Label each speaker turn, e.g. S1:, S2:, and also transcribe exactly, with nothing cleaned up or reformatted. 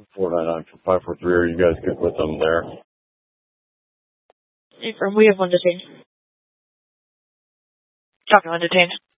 S1: four nine nine five four three. Are you guys good with them there?
S2: Affirm, we have one detained. Copy, one detained.